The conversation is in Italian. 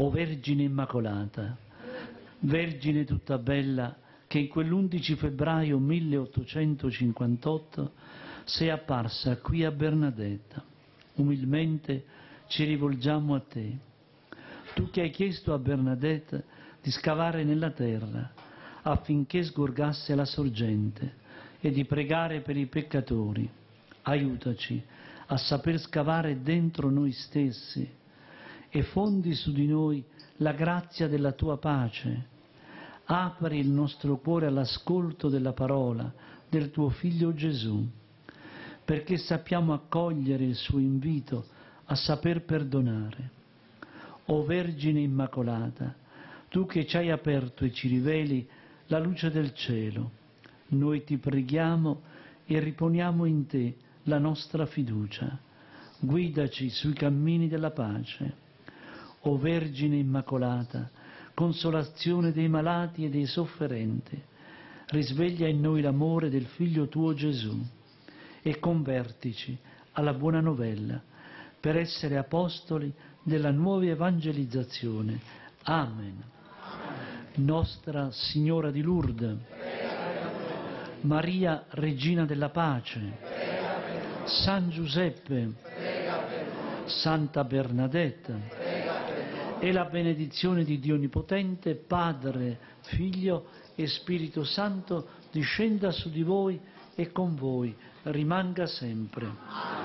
O Vergine Immacolata, Vergine tutta bella, che in quell'11 febbraio 1858 sei apparsa qui a Bernadetta, umilmente ci rivolgiamo a te. Tu che hai chiesto a Bernadette di scavare nella terra affinché sgorgasse la sorgente e di pregare per i peccatori, aiutaci a saper scavare dentro noi stessi e fondi su di noi la grazia della tua pace. Apri il nostro cuore all'ascolto della parola del tuo Figlio Gesù, perché sappiamo accogliere il suo invito a saper perdonare. O Vergine Immacolata, tu che ci hai aperto e ci riveli la luce del cielo, noi ti preghiamo e riponiamo in te la nostra fiducia. Guidaci sui cammini della pace. O Vergine Immacolata, consolazione dei malati e dei sofferenti, risveglia in noi l'amore del Figlio tuo Gesù e convertici alla buona novella per essere apostoli della nuova evangelizzazione. Amen. Nostra Signora di Lourdes, Maria Regina della Pace, San Giuseppe, Santa Bernadetta, e la benedizione di Dio Onnipotente, Padre, Figlio e Spirito Santo discenda su di voi e con voi rimanga sempre.